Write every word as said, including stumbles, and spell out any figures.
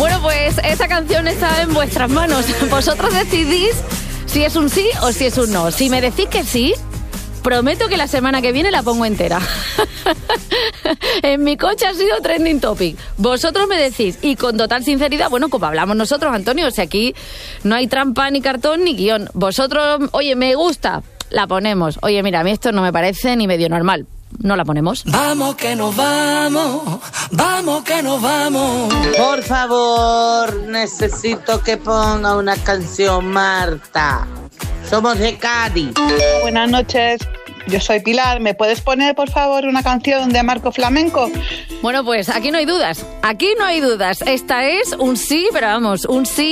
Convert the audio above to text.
Bueno, pues esa canción está en vuestras manos. Vosotros decidís si es un sí o si es un no. Si me decís que sí, prometo que la semana que viene la pongo entera. En mi coche ha sido trending topic. Vosotros me decís, y con total sinceridad, bueno, como hablamos nosotros, Antonio, si aquí no hay trampa, ni cartón, ni guión. Vosotros, oye, me gusta, la ponemos. Oye, mira, a mí esto no me parece ni medio normal. No la ponemos. Vamos que nos vamos, vamos que nos vamos. Por favor, necesito que ponga una canción, Marta. Somos de Cádiz. Buenas noches, yo soy Pilar. ¿Me puedes poner, por favor, una canción de Marco Flamenco? Bueno, pues aquí no hay dudas. Aquí no hay dudas. Esta es un sí, pero vamos, un sí